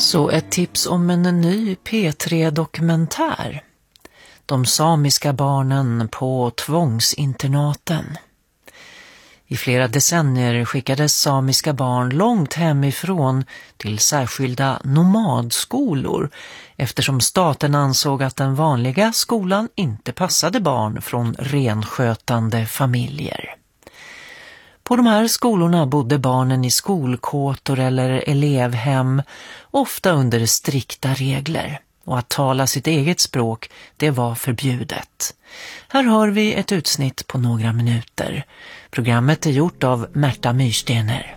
Så ett tips om en ny P3-dokumentär. De samiska barnen på tvångsinternaten. I flera decennier skickades samiska barn långt hemifrån till särskilda nomadskolor eftersom staten ansåg att den vanliga skolan inte passade barn från renskötande familjer. På de här skolorna bodde barnen i skolkåtor eller elevhem, ofta under strikta regler. Och att tala sitt eget språk, det var förbjudet. Här har vi ett utsnitt på några minuter. Programmet är gjort av Märta Myrstener.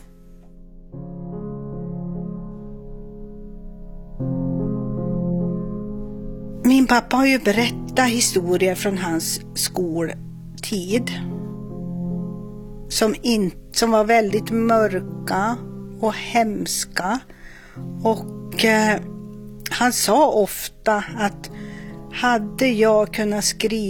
Min pappa har ju berättat historier från hans skoltid. Som var väldigt mörka och hemska. Och han sa ofta att hade jag kunnat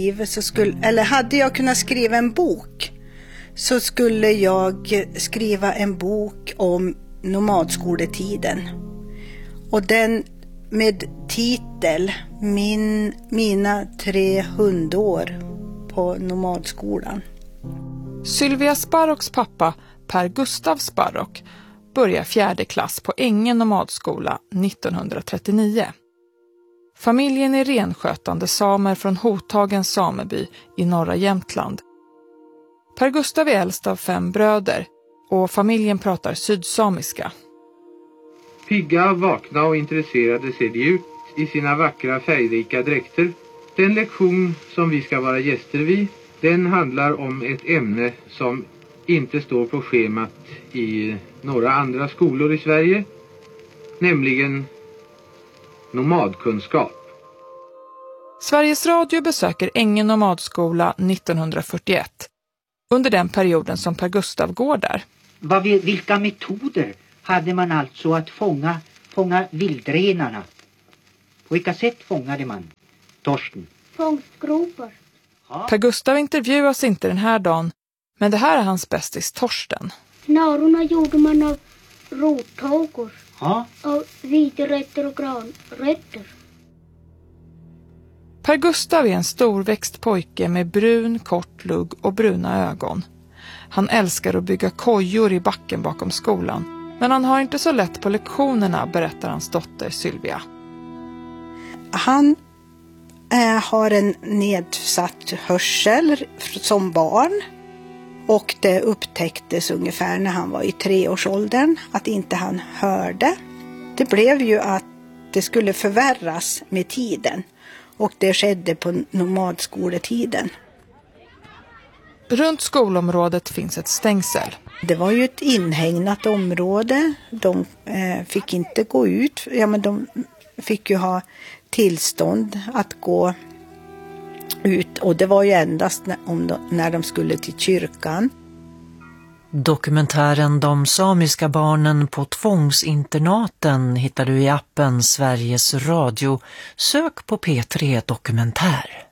skriva en bok så skulle jag skriva en bok om nomadskoletiden. Och den med titel Mina 3 hundår på nomadskolan. Sylvia Sparrocks pappa Per Gustav Sparrock börjar 4:e klass på Ängen nomadskola 1939. Familjen är renskötande samer från Hothagens sameby i norra Jämtland. Per Gustav är äldst av 5 bröder och familjen pratar sydsamiska. Pigga, vakna och intresserade ser de ut i sina vackra färgrika dräkter. Den lektion som vi ska vara gäster vid, den handlar om ett ämne som inte står på schemat i några andra skolor i Sverige, nämligen nomadkunskap. Sveriges Radio besöker Ängen nomadskola 1941, under den perioden som Per Gustav går där. Vilka metoder hade man alltså att fånga vildrenarna? På vilka sätt fångade man torsken? Fångstgropar. Ja. Per Gustav intervjuas inte den här dagen, men det här är hans bästis Torsten. Snarorna gjorde man av rottågor, Ja. av vitrötter och granrötter. Per Gustav är en storväxt pojke med brun, kort lugg och bruna ögon. Han älskar att bygga kojor i backen bakom skolan, men han har inte så lätt på lektionerna, berättar hans dotter Sylvia. Han har en nedsatt hörsel som barn. Och det upptäcktes ungefär när han var i 3-årsåldern att inte han hörde. Det blev ju att det skulle förvärras med tiden. Och det skedde på nomadskoletiden. Runt skolområdet finns ett stängsel. Det var ju ett inhägnat område. De fick inte gå ut. Ja, men de fick ju ha tillstånd att gå ut. Och det var ju endast när de skulle till kyrkan. Dokumentären De samiska barnen på tvångsinternaten hittar du i appen Sveriges Radio. Sök på P3 Dokumentär.